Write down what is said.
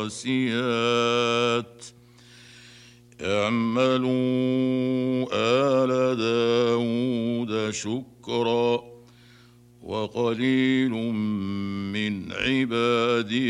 والراسيات اعملوا آل داود شكرا وقليل من عبادي